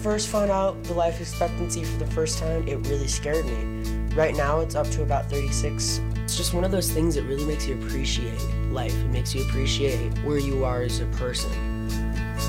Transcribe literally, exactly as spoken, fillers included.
First found out the life expectancy for the first time, it really scared me. Right now it's up to about thirty-six. It's just one of those things that really makes you appreciate life. It makes you appreciate where you are as a person.